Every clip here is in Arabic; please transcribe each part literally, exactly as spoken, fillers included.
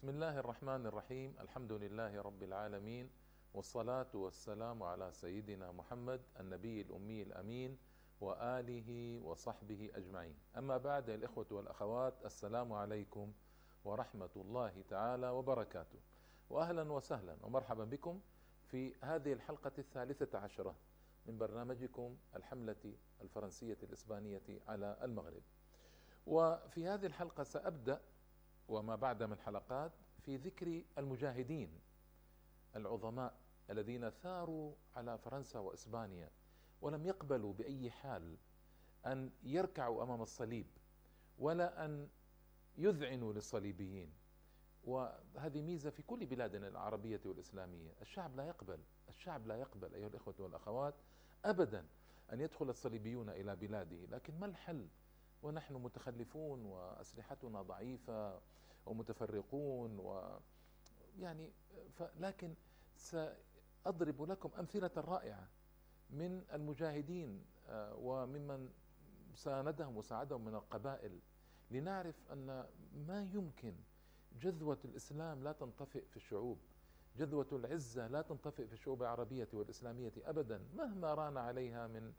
بسم الله الرحمن الرحيم. الحمد لله رب العالمين، والصلاة والسلام على سيدنا محمد النبي الأمي الأمين وآله وصحبه أجمعين. أما بعد، يا الإخوة والأخوات، السلام عليكم ورحمة الله تعالى وبركاته، وأهلا وسهلا ومرحبا بكم في هذه الحلقة الثالثة عشرة من برنامجكم الحملة الفرنسية الإسبانية على المغرب. وفي هذه الحلقة سأبدأ وما بعد من حلقات في ذكر المجاهدين العظماء الذين ثاروا على فرنسا وإسبانيا ولم يقبلوا بأي حال أن يركعوا أمام الصليب ولا أن يذعنوا للصليبيين. وهذه ميزة في كل بلادنا العربية والإسلامية، الشعب لا يقبل الشعب لا يقبل أيها الإخوة والأخوات أبدا أن يدخل الصليبيون إلى بلاده. لكن ما الحل ونحن متخلفون وأسلحتنا ضعيفة ومتفرقون و يعني ف... لكن سأضرب لكم أمثلة رائعة من المجاهدين وممن ساندهم وساعدهم من القبائل، لنعرف أن ما يمكن جذوة الإسلام لا تنطفئ في الشعوب، جذوة العزة لا تنطفئ في الشعوب العربية والإسلامية أبدا، مهما ران عليها من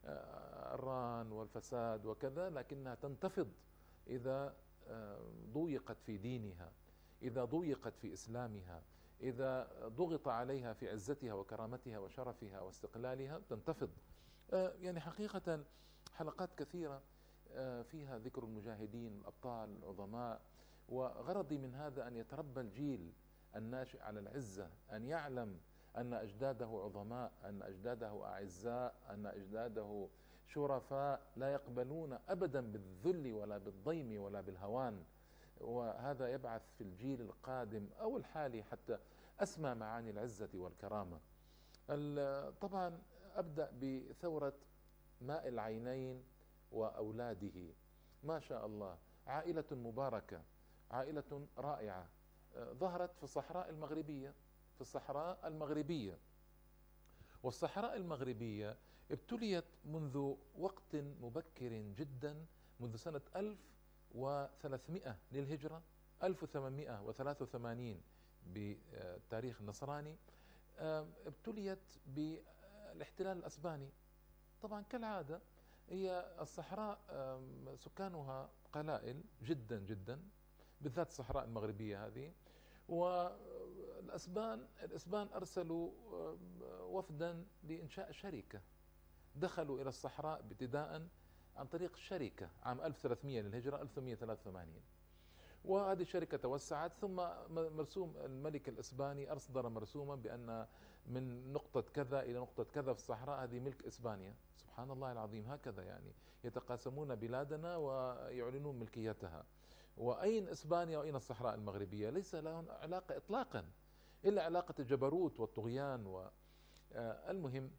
الران والفساد وكذا، لكنها تنتفض إذا ضيقت في دينها، إذا ضيقت في إسلامها، إذا ضغط عليها في عزتها وكرامتها وشرفها واستقلالها تنتفض. يعني حقيقة حلقات كثيرة فيها ذكر المجاهدين الأبطال العظماء، وغرضي من هذا أن يتربى الجيل الناشئ على العزة، أن يعلم أن أجداده عظماء، أن أجداده أعزاء، أن أجداده شرفاء لا يقبلون أبدا بالذل ولا بالضيم ولا بالهوان. وهذا يبعث في الجيل القادم أو الحالي حتى أسمى معاني العزة والكرامة. طبعا أبدأ بثورة ماء العينين وأولاده. ما شاء الله، عائلة مباركة، عائلة رائعة، ظهرت في الصحراء المغربية في الصحراء المغربية والصحراء المغربية ابتليت منذ وقت مبكر جدا، منذ سنة ألف وثلاثمائة للهجرة، ألف وثمانمائة وثلاثة وثمانين بالتاريخ النصراني، ابتليت بالاحتلال الأسباني. طبعا كالعادة هي الصحراء سكانها قلائل جدا جدا، بالذات الصحراء المغربية هذه. والأسبان الإسبان أرسلوا وفدا لإنشاء شركة، دخلوا إلى الصحراء ابتداء عن طريق شركة عام ألف وثلاثمائة للهجرة ألف وثمانمائة وثلاثة وثمانين، وهذه الشركة توسعت، ثم مرسوم الملك الإسباني أصدر مرسوما بأن من نقطة كذا إلى نقطة كذا في الصحراء هذه ملك إسبانيا. سبحان الله العظيم، هكذا يعني يتقاسمون بلادنا ويعلنون ملكيتها. وأين إسبانيا وأين الصحراء المغربية؟ ليس لهم علاقة إطلاقا إلا علاقة الجبروت والطغيان. والمهم،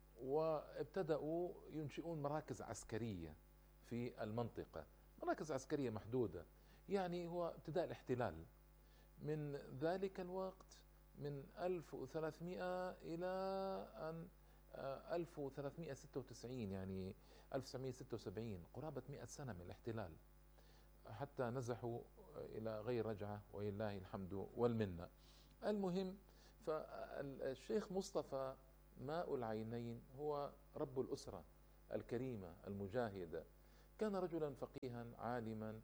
وابتدأوا ينشئون مراكز عسكرية في المنطقة، مراكز عسكرية محدودة. يعني هو ابتداء الاحتلال من ذلك الوقت، من ألف وثلاثمائة إلى أن ألف وثلاثمائة وستة وتسعين، يعني ألف وتسعمائة وستة وسبعين، قرابة مئة سنة من الاحتلال، حتى نزحوا إلى غير رجعة ولله الحمد والمنة. المهم، فالشيخ مصطفى ماء العينين هو رب الأسرة الكريمة المجاهدة، كان رجلا فقيها عالما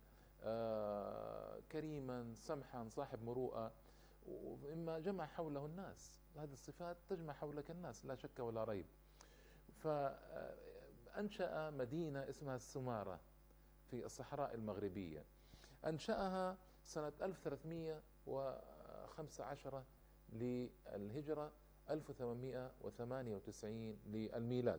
آه كريما سمحا صاحب مروءة، وإما جمع حوله الناس. هذه الصفات تجمع حولك الناس لا شك ولا ريب. فأنشأ مدينة اسمها السمارة في الصحراء المغربية، أنشأها سنة ألف وثلاثمائة وخمسة عشر للهجرة ألف وثمانمائة وثمانية وتسعين للميلاد.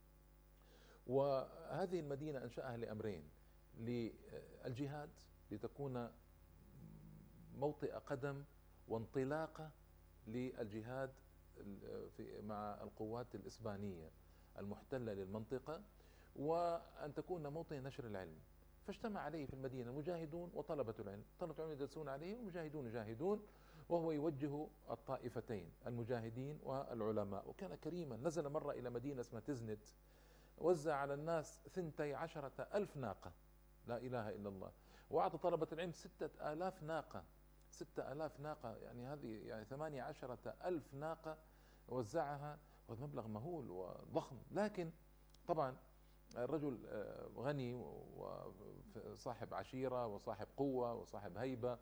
وهذه المدينة أنشأها لأمرين: للجهاد، لتكون موطئ قدم وانطلاقة للجهاد مع القوات الإسبانية المحتلة للمنطقة، وأن تكون موطئ نشر العلم. فاجتمع عليه في المدينة المجاهدون وطلبة العلم، طلبة العلم يدرسون عليه والمجاهدون يجاهدون، وهو يوجه الطائفتين المجاهدين والعلماء. وكان كريما، نزل مرة إلى مدينة اسمها تزنت، وزع على الناس ثنتي عشرة ألف ناقة، لا إله إلا الله، وأعطى طلبة العلم ستة آلاف ناقة ستة آلاف ناقة، يعني هذه يعني ثمانية عشرة ألف ناقة وزعها، وهذا مبلغ مهول وضخم. لكن طبعا الرجل غني وصاحب عشيرة وصاحب قوة وصاحب هيبة،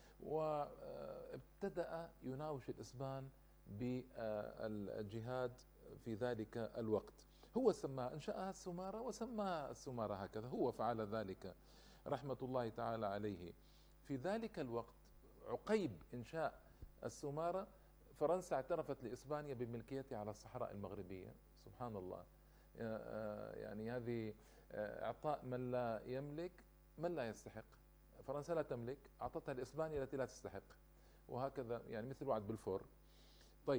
وابتدأ يناوش الإسبان بالجهاد في ذلك الوقت. هو سماها، انشأها السمارة وسماها السمارة هكذا، هو فعل ذلك رحمة الله تعالى عليه. في ذلك الوقت عقيب إنشاء السمارة فرنسا اعترفت لإسبانيا بملكيتها على الصحراء المغربية. سبحان الله، يعني هذه إعطاء من لا يملك من لا يستحق. فرنسا لا تملك، أعطتها لإسبانيا التي لا تستحق، وهكذا يعني مثل وعد بلفور. طيب،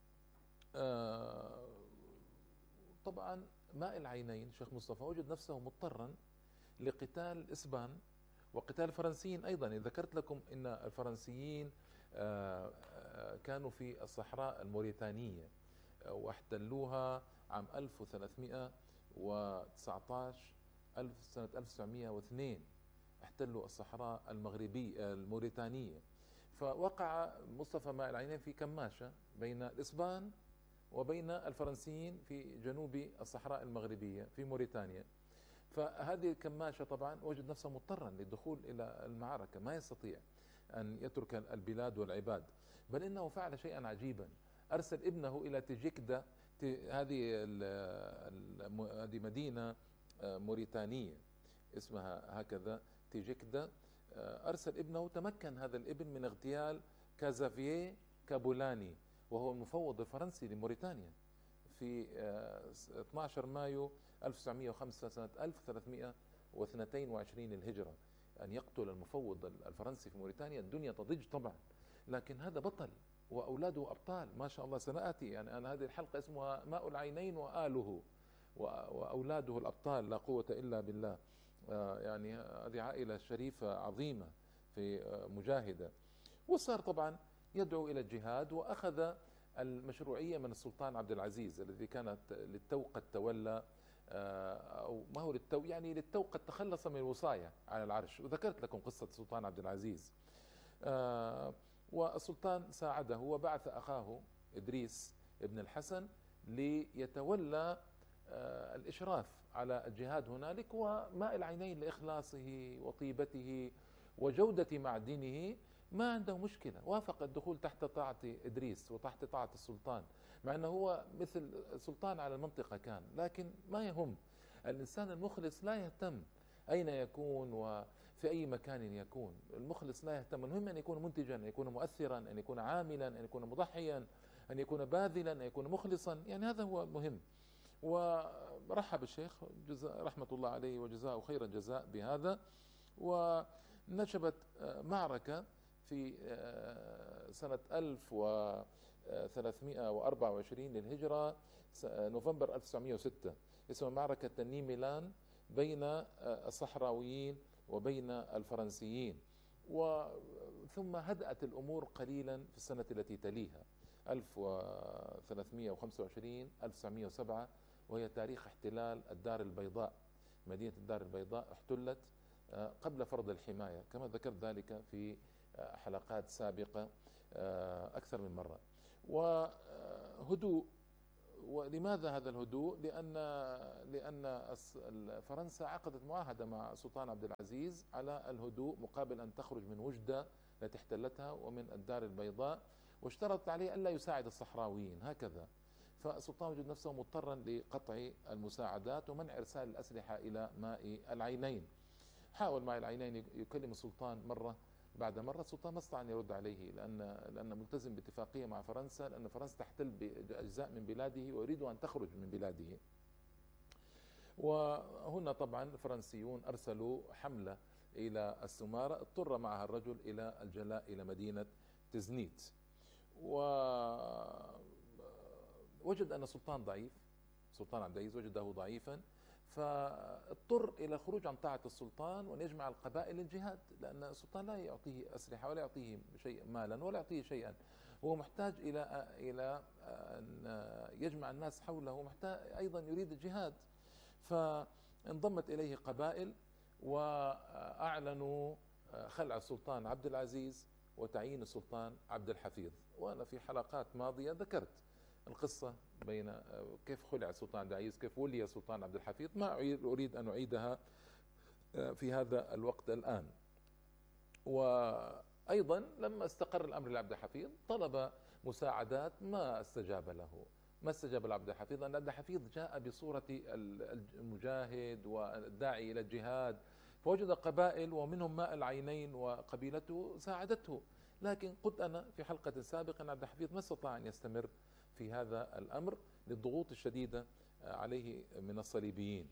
طبعا ماء العينين شيخ مصطفى وجد نفسه مضطرا لقتال الإسبان وقتال الفرنسيين أيضا. ذكرت لكم أن الفرنسيين كانوا في الصحراء الموريتانية واحتلوها عام ألف وثلاثمئة وتسعة عشر سنة ألف وتسعمئة واثنين، احتلوا الصحراء المغربية الموريتانية. فوقع مصطفى ماء العينين في كماشة بين الإسبان وبين الفرنسيين في جنوب الصحراء المغربية في موريتانيا. فهذه الكماشة طبعا وجد نفسه مضطرا للدخول إلى المعركة، ما يستطيع أن يترك البلاد والعباد، بل إنه فعل شيئا عجيبا. أرسل ابنه إلى تيجيكدا، هذه هذه مدينة موريتانية اسمها هكذا تيجيكدا. أرسل ابنه، تمكن هذا الابن من اغتيال كازافييه كابولاني، وهو المفوض الفرنسي لموريتانيا، في اثني عشر مايو ألف وتسعمئة وخمسة سنة ألف وثلاثمئة واثنين وعشرين الهجرة. أن يقتل المفوض الفرنسي في موريتانيا الدنيا تضج طبعا، لكن هذا بطل وأولاده أبطال ما شاء الله. سنأتي يعني أنا هذه الحلقة اسمها ماء العينين وآله وأولاده الأبطال، لا قوة إلا بالله. يعني هذه عائلة شريفة عظيمة في مجاهدة. وصار طبعا يدعو إلى الجهاد، وأخذ المشروعية من السلطان عبد العزيز الذي كانت للتو قد تولى، أو ما هو للتو يعني للتو قد تخلص من الوصاية على العرش. وذكرت لكم قصة السلطان عبد العزيز. والسلطان ساعده وبعث أخاه إدريس ابن الحسن ليتولى الإشراف على الجهاد هنالك، وماء العينين لإخلاصه وطيبته وجودة معدنه ما عنده مشكلة. وافق الدخول تحت طاعة إدريس وتحت طاعة السلطان، مع أنه هو مثل سلطان على المنطقة كان، لكن ما يهم. الإنسان المخلص لا يهتم أين يكون وفي أي مكان يكون، المخلص لا يهتم. المهم أن يكون منتجا، أن يكون مؤثرا، أن يكون عاملا، أن يكون مضحيا، أن يكون باذلا، أن يكون مخلصا، يعني هذا هو المهم. ورحب الشيخ جزاء رحمة الله عليه وجزاءه خير الجزاء بهذا. ونشبت معركة في سنة ألف وثلاثمئة وأربعة وعشرين للهجرة، نوفمبر ألف وتسعمئة وستة، اسمها معركة تنين-ميلان، بين الصحراويين وبين الفرنسيين. وثم هدأت الأمور قليلا في السنة التي تليها ألف وثلاثمئة وخمسة وعشرين ألف وتسعمئة وسبعة، وهي تاريخ احتلال الدار البيضاء. مدينة الدار البيضاء احتلت قبل فرض الحماية، كما ذكرت ذلك في حلقات سابقة أكثر من مرة. وهدوء. ولماذا هذا الهدوء؟ لأن لأن فرنسا عقدت معاهدة مع السلطان عبد العزيز على الهدوء مقابل أن تخرج من وجدة التي احتلتها ومن الدار البيضاء، واشترطت عليه ألا يساعد الصحراويين هكذا. فالسلطان وجد نفسه مضطرا لقطع المساعدات ومنع إرسال الأسلحة إلى ماء العينين. حاول ماء العينين يكلم السلطان مرة بعد مرة، السلطان ما استطاع أن يرد عليه، لأن لأن ملتزم باتفاقية مع فرنسا، لأن فرنسا تحتل بأجزاء من بلاده ويريد أن تخرج من بلاده. وهنا طبعا الفرنسيون أرسلوا حملة إلى السمارة، اضطر معها الرجل إلى الجلاء إلى مدينة تزنيت. ووجد أن السلطان ضعيف، سلطان عبد العزيز وجده ضعيفا، فاضطر إلى الخروج عن طاعة السلطان وأن يجمع القبائل للجهاد، لأن السلطان لا يعطيه أسلحة ولا يعطيه شيء مالا ولا يعطيه شيئا، هو محتاج إلى إلى أن يجمع الناس حوله، محتاج أيضا يريد الجهاد. فانضمت إليه قبائل وأعلنوا خلع السلطان عبد العزيز وتعيين السلطان عبد الحفيظ. وأنا في حلقات ماضية ذكرت القصة بين كيف خلع السلطان عبد العزيز، كيف ولي السلطان عبد الحفيظ، ما أريد أن أعيدها في هذا الوقت الآن. وأيضا لما استقر الأمر لعبد الحفيظ طلب مساعدات، ما استجاب له، ما استجاب لعبد الحفيظ، لأن عبد الحفيظ جاء بصورة المجاهد والداعي إلى الجهاد، فوجد قبائل ومنهم ماء العينين وقبيلته ساعدته. لكن قلت أنا في حلقة سابقة أن عبد الحفيظ ما استطاع أن يستمر في هذا الأمر للضغوط الشديدة عليه من الصليبيين،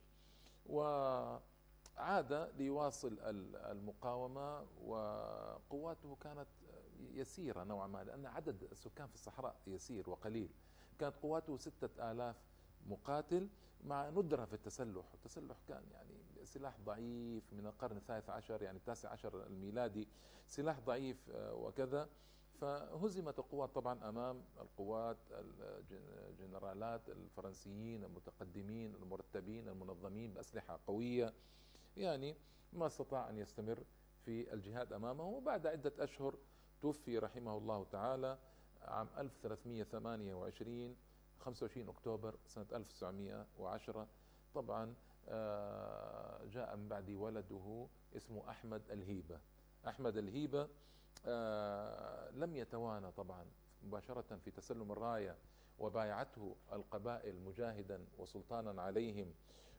وعاد ليواصل المقاومة. وقواته كانت يسيرة نوعا ما، لأن عدد السكان في الصحراء يسير وقليل. كانت قواته ستة آلاف مقاتل مع ندرة في التسلح. التسلح كان يعني سلاح ضعيف من القرن الثالث عشر، يعني التاسع عشر الميلادي، سلاح ضعيف وكذا. فهزمت القوات طبعا أمام القوات الجنرالات الفرنسيين المتقدمين المرتبين المنظمين بأسلحة قوية، يعني ما استطاع أن يستمر في الجهاد أمامه. وبعد عدة أشهر توفي رحمه الله تعالى عام ألف وثلاثمئة وثمانية وعشرين خمسة وعشرين أكتوبر سنة ألف وتسعمئة وعشرة. طبعا جاء من بعد ولده اسمه أحمد الهيبة. أحمد الهيبة لم يتوانى طبعا مباشرة في تسلم الراية، وبايعته القبائل مجاهدا وسلطانا عليهم،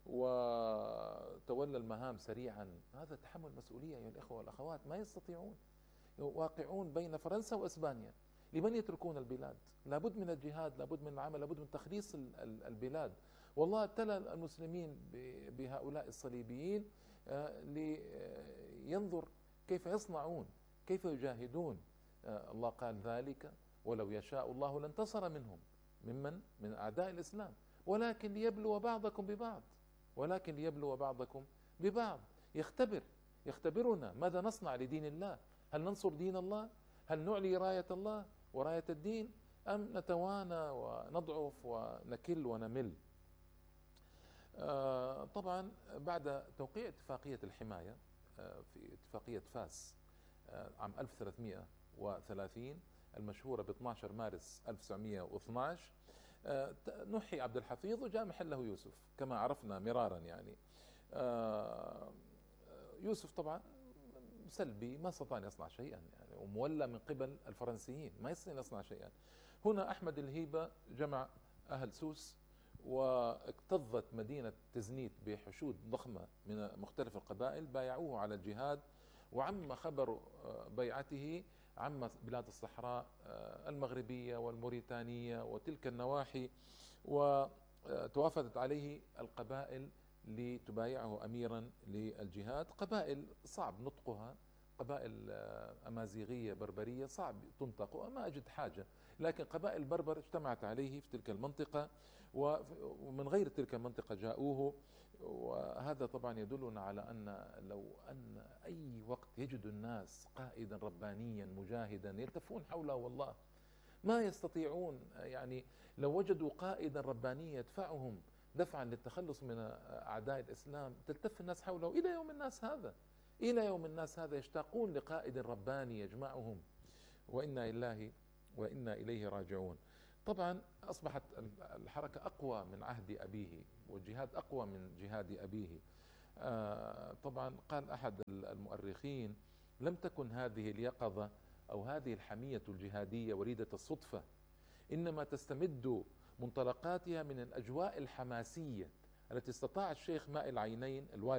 وتولى المهام سريعا. هذا تحمل مسؤولية أيها الإخوة والأخوات، ما يستطيعون، واقعون بين فرنسا وإسبانيا. لمن يتركون البلاد؟ لابد من الجهاد، لابد من العمل، لابد من تخليص البلاد. والله ابتلى المسلمين بهؤلاء الصليبيين لينظر كيف يصنعون، كيف يجاهدون. الله قال ذلك ولو يشاء الله لانتصر منهم، ممن من أعداء الإسلام، ولكن ليبلو بعضكم ببعض، ولكن ليبلو بعضكم ببعض. يختبر يختبرنا ماذا نصنع لدين الله. هل ننصر دين الله؟ هل نعلي راية الله وراية الدين، أم نتوانى ونضعف ونكل ونمل؟ آه طبعا بعد توقيع اتفاقية الحماية آه في اتفاقية فاس آه عام ألف وثلاثمئة وثلاثين المشهورة ب اثني عشر مارس ألف وتسعمئة واثني عشر، آه نحي عبد الحفيظ وجاء محله يوسف كما عرفنا مرارا. يعني آه يوسف طبعا سلبي، ما استطاع أن يصنع شيئا، يعني ومولى من قبل الفرنسيين، ما يستطيع أن يصنع شيئا. هنا أحمد الهيبة جمع أهل سوس، واكتظت مدينة تزنيت بحشود ضخمة من مختلف القبائل، بايعوه على الجهاد. وعم خبر بيعته عم بلاد الصحراء المغربية والموريتانية وتلك النواحي، وتوافدت عليه القبائل لتبايعه أميرا للجهاد. قبائل صعب نطقها، قبائل أمازيغية بربرية صعب تنطق وما أجد حاجة، لكن قبائل بربر اجتمعت عليه في تلك المنطقة، ومن غير تلك المنطقة جاءوه. وهذا طبعا يدلنا على أن لو أن أي وقت يجد الناس قائدا ربانيا مجاهدا يلتفون حوله، والله ما يستطيعون. يعني لو وجدوا قائدا ربانيا يدفعهم دفعا للتخلص من أعداء الإسلام تلتف الناس حوله. إلى يوم الناس هذا إلى يوم الناس هذا يشتاقون لقائد رباني يجمعهم. وإنا لله وإنا إليه راجعون. طبعا أصبحت الحركة أقوى من عهد أبيه، والجهاد أقوى من جهاد أبيه. آه طبعا قال أحد المؤرخين: لم تكن هذه اليقظة أو هذه الحمية الجهادية وليدة الصدفة، إنما تستمد منطلقاتها من الأجواء الحماسية التي استطاع الشيخ ماء العينين الوالد